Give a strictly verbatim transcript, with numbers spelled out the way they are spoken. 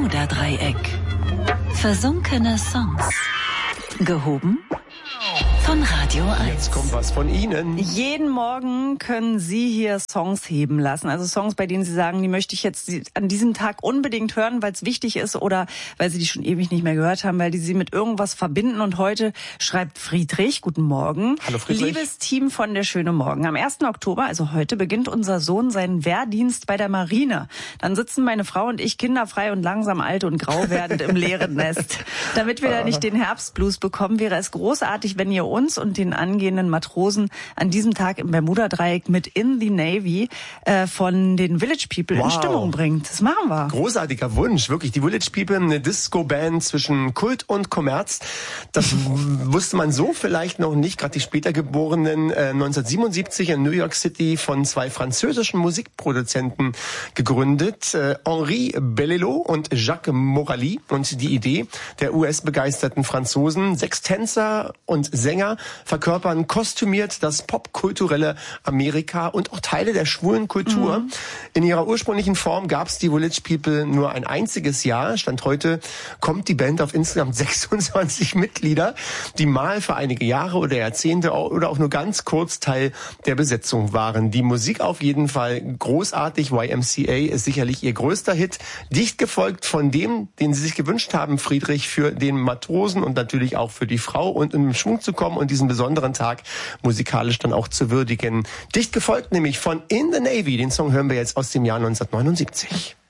Bermuda-Dreieck. Versunkene Songs. Gehoben von Radio eins. Jetzt kommt was von Ihnen. Jeden Morgen können Sie hier Songs heben lassen. Also Songs, bei denen Sie sagen, die möchte ich jetzt an diesem Tag unbedingt hören, weil es wichtig ist oder weil Sie die schon ewig nicht mehr gehört haben, weil die Sie mit irgendwas verbinden. Und heute schreibt Friedrich, guten Morgen. Hallo Friedrich. Liebes Team von der Schöne Morgen. Am ersten Oktober, also heute, beginnt unser Sohn seinen Wehrdienst bei der Marine. Dann sitzen meine Frau und ich kinderfrei und langsam alt und grau werdend im leeren Nest. Damit wir da nicht den Herbstblues bekommen, wäre es großartig, wenn ihr uns und den angehenden Matrosen an diesem Tag im Bermuda-Dreieck mit In the Navy äh, von den Village People wow. in Stimmung bringt. Das machen wir. Großartiger Wunsch, wirklich. Die Village People, eine Disco-Band zwischen Kult und Kommerz. Das wusste man so vielleicht noch nicht. Gerade die später geborenen äh, neunzehnhundertsiebenundsiebzig in New York City von zwei französischen Musikproduzenten gegründet. Äh, Henri Bellelot und Jacques Morali. Und die Idee der U S-begeisterten Franzosen, sechs Tänzer und Sänger verkörpern kostümiert das popkulturelle Amerika und auch Teile der schwulen Kultur. Mhm. In ihrer ursprünglichen Form gab es die Village People nur ein einziges Jahr. Stand heute kommt die Band auf insgesamt sechsundzwanzig Mitglieder, die mal für einige Jahre oder Jahrzehnte oder auch nur ganz kurz Teil der Besetzung waren. Die Musik auf jeden Fall großartig. Y M C A ist sicherlich ihr größter Hit. Dicht gefolgt von dem, den sie sich gewünscht haben, Friedrich, für den Matrosen und natürlich auch für die Frau und im Schwung zu kommen und diesen besonderen Tag musikalisch dann auch zu würdigen. Dicht gefolgt nämlich von In the Navy. Den Song hören wir jetzt aus dem Jahr neunzehnhundertneunundsiebzig.